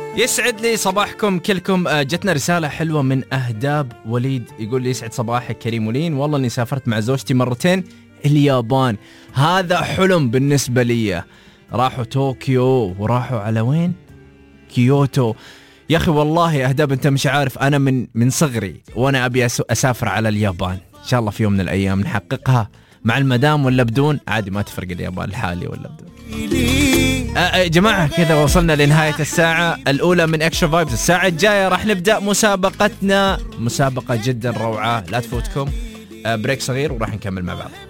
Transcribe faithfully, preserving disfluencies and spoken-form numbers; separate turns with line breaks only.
يسعد لي صباحكم كلكم. جتنا رسالة حلوة من أهداب وليد، يقول لي يسعد صباحك كريم ولين، والله أني سافرت مع زوجتي مرتين اليابان، هذا حلم بالنسبة لي. راحوا طوكيو وراحوا على وين؟ كيوتو. يا أخي والله أهداب أنت مش عارف، أنا من من صغري وأنا أبي أسافر على اليابان، إن شاء الله في يوم من الأيام نحققها مع المدام ولا بدون، عادي ما تفرق اليابان الحالي ولا بدون. أه جماعة كذا وصلنا لنهاية الساعة الأولى من إكسترا فايبز. الساعة الجاية راح نبدأ مسابقتنا، مسابقة جدا روعة لا تفوتكم. أه بريك صغير وراح نكمل مع بعض.